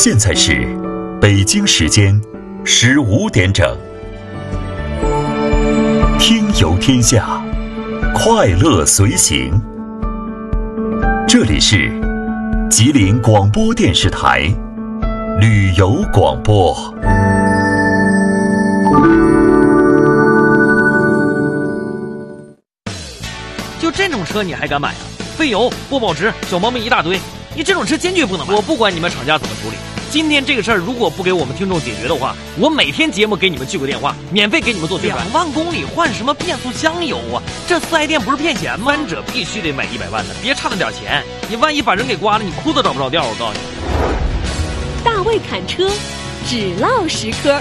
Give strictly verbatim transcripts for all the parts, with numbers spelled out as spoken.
现在是北京时间十五点整。听游天下，快乐随行。这里是吉林广播电视台旅游广播。 就这种车你还敢买啊？费油、不保值、小毛病一大堆，你这种车坚决不能买。我不管你们厂家怎么处理，今天这个事儿如果不给我们听众解决的话，我每天节目给你们聚个电话，免费给你们做宣传。两万公里换什么变速箱油啊？这四 S 店不是骗钱吗？三者必须得买一百万的，别差那点钱，你万一把人给刮了，你哭都找不着调。我告诉你， 大卫侃车，只唠实科。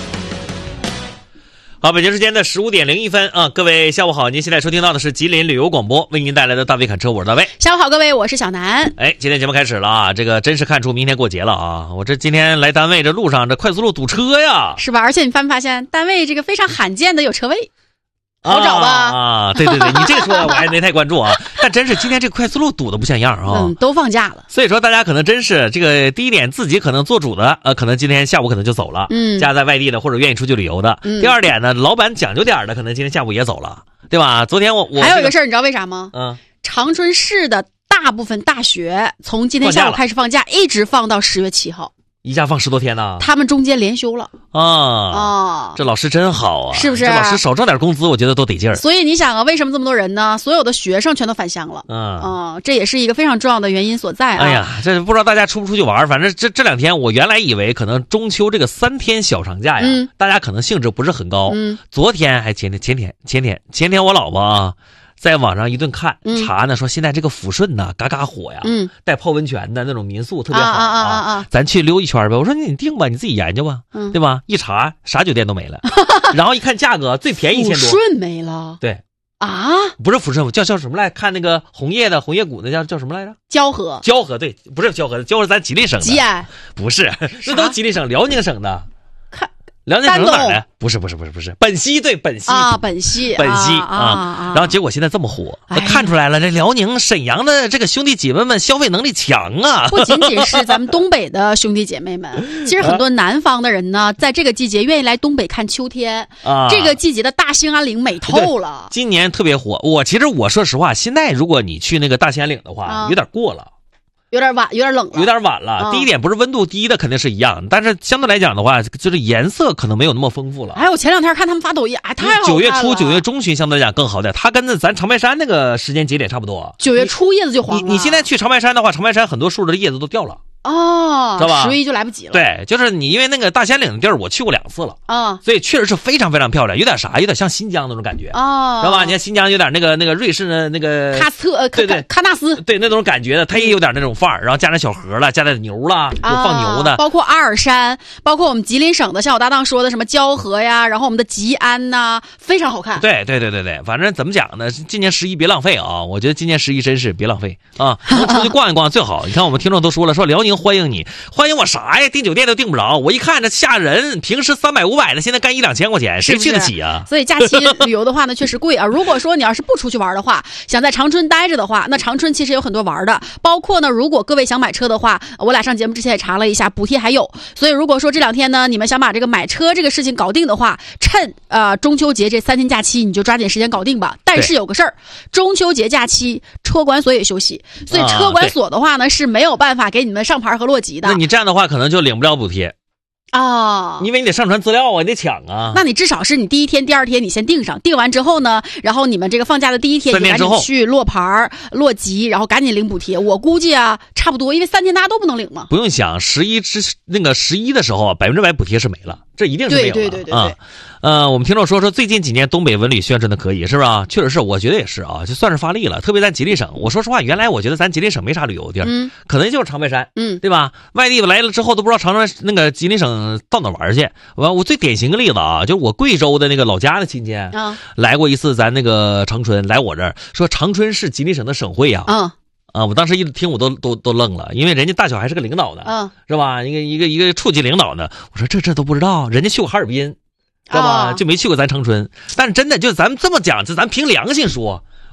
好，北京时间的十五点零一分啊，各位下午好，您现在收听到的是吉林旅游广播为您带来的大卫侃车，我是大卫。 下午好，各位，我是小南。 哎，今天节目开始了啊，这个真是看出明天过节了啊！我这今天来单位这路上这快速路堵车呀， 是吧？而且你发没发现单位这个非常罕见的有车位，好找吧？ 啊，对对对，你这个说的我还没太关注啊，但真是今天这个快速路堵的不像样啊。 嗯，都放假了， 所以说大家可能真是这个第一点，自己可能做主的，呃，可能今天下午可能就走了， 嗯， 家在外地的或者愿意出去旅游的。 嗯、 第二点呢，老板讲究点的，可能今天下午也走了，对吧？昨天我我、这个、 还有一个事儿，你知道为啥吗？ 嗯， 长春市的大部分大学从今天下午开始放假，一直放到十月七号。 一下放十多天呢， 他们中间连休了啊啊！ 这老师真好啊， 是不是？ 这老师少挣点工资，我觉得都得劲儿。 所以你想啊，为什么这么多人呢？所有的学生全都返乡了，嗯啊，这也是一个非常重要的原因所在啊。 哎呀，这不知道大家出不出去玩？反正这这两天，我原来以为可能中秋这个三天小长假呀， 嗯、 大家可能兴致不是很高。 嗯， 昨天还前天前天前天前天我老婆啊。在网上一顿看查呢，说现在这个抚顺呢，嘎嘎火呀， 嗯， 带泡温泉的那种民宿特别好啊啊啊啊！ 咱去溜一圈呗。我说你定吧，你自己研究吧， 嗯、 对吧？一查啥酒店都没了，然后一看价格最便宜一千多。 抚顺没了？ 对啊， 不是抚顺，叫叫什么来？看那个红叶的红叶谷的叫叫什么来着？ 蛟河。 蛟河对，不是蛟河，蛟河咱吉林省的。 吉安不是，这都吉林省辽宁省的。 看。 辽宁省哪儿的？不是不是不是不是本溪，对本溪啊，本溪本溪啊 啊, 啊！ 然后结果现在这么火， 哎、 看出来了，这辽宁沈阳的这个兄弟姐妹们消费能力强啊！ 不仅仅是咱们东北的兄弟姐妹们，其实很多南方的人呢，在这个季节愿意来东北看秋天啊。这个季节的大兴安岭美透了， 今年特别火。我其实我说实话，现在如果你去那个大兴安岭的话，啊、有点过了。 有点晚，有点冷了， 有点晚了。 嗯、 第一点不是温度低的肯定是一样，但是相对来讲的话，就是颜色可能没有那么丰富了。 哎，我前两天看他们发抖音，哎，太好看了。 九月初、九月中旬相对来讲更好点，它跟那咱长白山那个时间节点差不多。 九月初叶子就黄了。 你你现在去长白山的话，长白山很多树的叶子都掉了。 哦， 知道吧？ 十一就来不及了。 对，就是你，因为那个大兴安岭的地儿，我去过两次了啊， 所以确实是非常非常漂亮，有点啥，有点像新疆那种感觉啊， 知道吧？你看新疆有点那个那个瑞士的那个喀特，呃， 对对， 喀纳斯， 对那种感觉的，它也有点那种范儿，然后加点小河了，加点牛了，有放牛的， 啊、包括阿尔山，包括我们吉林省的，像我搭档说的什么蛟河呀，然后我们的吉安呐，非常好看。 对对对对对，反正怎么讲呢？今年十一别浪费啊！我觉得今年十一真是别浪费啊，能出去逛一逛最好。你看我们听众都说了，说辽宁欢迎你。欢迎我啥呀？订酒店都订不着，我一看这吓人，平时三百五百的，现在干一两千块钱，谁去得起啊？ 所以假期旅游的话呢，确实贵啊。如果说你要是不出去玩的话，想在长春待着的话，那长春其实有很多玩的，包括呢，如果各位想买车的话，我俩上节目之前也查了一下，补贴还有。所以如果说这两天呢，你们想把这个买车这个事情搞定的话，趁呃中秋节这三天假期，你就抓紧时间搞定吧。但是有个事儿，中秋节假期车管所也休息，所以车管所的话呢、啊、是没有办法给你们上牌和落籍的。 那你这样的话可能就领不了补贴啊， 因为你得上传资料啊，你得抢啊。 那你至少是你第一天第二天你先订上，订完之后呢，然后你们这个放假的第一天你赶紧去落牌落籍，然后赶紧领补贴。我估计啊差不多，因为三天大家都不能领嘛。 不用想，十一之那个十一的时候啊，百分之百补贴是没了，这一定是没有了。 对对对对对、 啊。呃，我们听众说说最近几年东北文旅宣传的可以，是吧？确实是，我觉得也是啊，就算是发力了。特别咱吉林省，我说实话，原来我觉得咱吉林省没啥旅游地儿， 嗯， 可能就是长白山， 嗯， 对吧？外地来了之后都不知道长春那个吉林省到哪玩去。我我最典型的例子啊，就是我贵州的那个老家的亲戚啊，来过一次咱那个长春，来我这儿说长春是吉林省的省会啊， 啊。 啊！我当时一听我都都都愣了，因为人家大小还是个领导呢， 嗯， 是吧？一个一个一个处级领导呢。我说这这都不知道，人家去过哈尔滨，知道吧？ 哦、 就没去过咱长春。但是真的，就咱们这么讲，就咱凭良心说，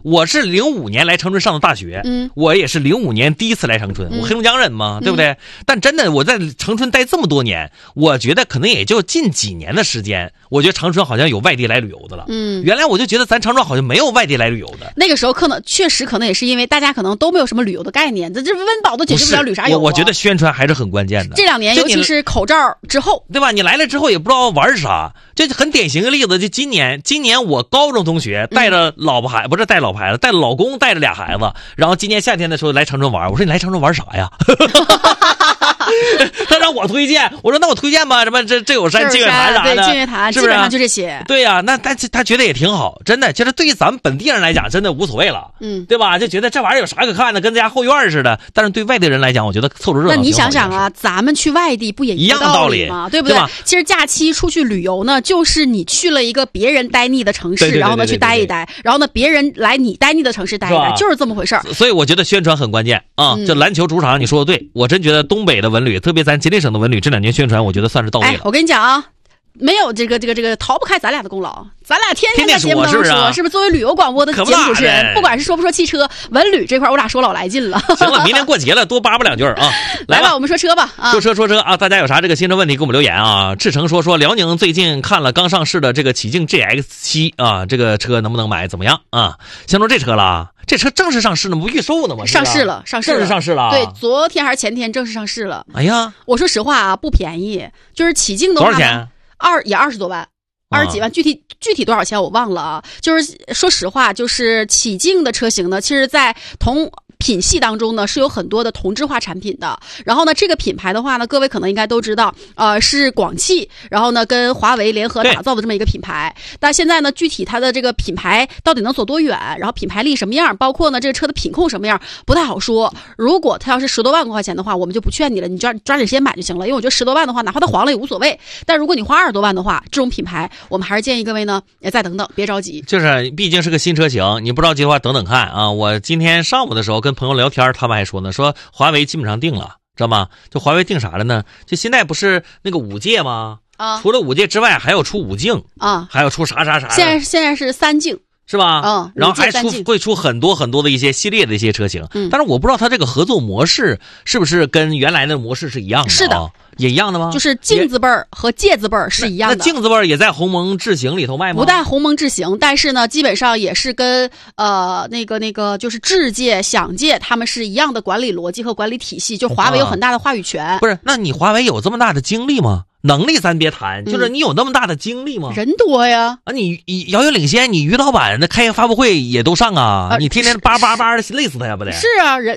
我是零五年来长春上的大学， 嗯， 我也是零五年第一次来长春， 嗯、 我黑龙江人嘛，对不对？ 嗯、 但真的我在长春待这么多年，我觉得可能也就近几年的时间，我觉得长春好像有外地来旅游的了。 嗯， 原来我就觉得咱长春好像没有外地来旅游的。 那个时候可能确实可能也是因为大家可能都没有什么旅游的概念，这这温饱都解决不了旅啥游、啊。 我我觉得宣传还是很关键的。 这两年，尤其是口罩之后， 对吧？你来了之后也不知道玩啥，这很典型的例子。就今年，今年我高中同学带着老婆孩，嗯、不是带老婆孩子，带老公带着俩孩子，然后今年夏天的时候来长春玩。我说你来长春玩啥呀？他让我推荐，我说那我推荐吧，什么这这有山、净月潭啥的， 对，净月潭是不是？ 基本上就这些。 对呀、啊，那但是他觉得也挺好，真的，就是对于咱们本地人来讲，真的无所谓了， 嗯， 对吧？就觉得这玩意儿有啥可看的，跟咱家后院似的。但是对外地人来讲，我觉得凑着热闹。 那你想想啊，咱们去外地不也一样的道理吗？对不对？ 对其实假期出去旅游呢，就是你去了一个别人待腻的城市， 对对对对对对对， 然后呢去待一待，然后呢别人来你待腻的城市待一待，就是这么回事儿。 所以我觉得宣传很关键啊！ 嗯、 这篮球主场，你说的对，我真觉得东北的文旅，特别咱吉林省的文旅，这两年宣传，我觉得算是到位了。 哎，我跟你讲啊。没有这个这个这个逃不开咱俩的功劳，咱俩天天在节目当中说， 天天说， 是不是？作为旅游广播的节目主持人，不管是说不说汽车、文旅这块，我俩说老来劲了。 行了，明天过节了，多叭叭两句啊！ 来吧，我们说车吧啊！ 说车说车啊！大家有啥这个新车问题给我们留言啊！志成说说辽宁最近看了刚上市的这个启境 G X 七 啊，这个车能不能买？怎么样啊？先说这车了，这车正式上市呢，不预售呢吗？ 上市了，上市了， 正式上市了。 对，昨天还是前天正式上市了。 哎呀， 我说实话啊，不便宜，就是启境的话， 多少钱？ 二也二十多万。二十几万，具体具体多少钱我忘了啊。就是说实话，就是启境的车型呢，其实在同品系当中呢是有很多的同质化产品的。然后呢，这个品牌的话呢，各位可能应该都知道，呃，是广汽，然后呢跟华为联合打造的这么一个品牌。但现在呢，具体它的这个品牌到底能走多远，然后品牌力什么样，包括呢这个车的品控什么样，不太好说。如果它要是十多万块钱的话，我们就不劝你了，你抓抓紧时间买就行了。因为我觉得十多万的话，哪怕它黄了也无所谓。但如果你花二十多万的话，这种品牌我们还是建议各位呢也再等等，别着急。 就是毕竟是个新车型，你不着急的话等等看啊。我今天上午的时候跟朋友聊天，他们还说呢，说华为基本上定了，知道吗？就华为定啥了呢？就现在不是那个五界吗？ 啊， 除了五界之外，还要出五境啊， 还要出啥啥啥。 现在现在是三境。 是吧？ 嗯， 然后还出会出很多很多的一些系列的一些车型， 嗯， 但是我不知道它这个合作模式是不是跟原来的模式是一样的、啊？ 是的， 也一样的吗？ 就是镜字辈儿和介字辈儿是一样的。 那镜字辈儿也在鸿蒙智行里头卖吗？ 不带鸿蒙智行，但是呢，基本上也是跟呃那个那个就是智界、享界他们是一样的管理逻辑和管理体系，就华为有很大的话语权。 啊、不是，那你华为有这么大的精力吗？能力咱别谈，就是你有那么大的精力吗？ 人多呀！ 啊，你遥遥领先，你于老板那开发布会也都上啊，啊你天天叭叭叭的累死他呀，不得？ 是啊，人。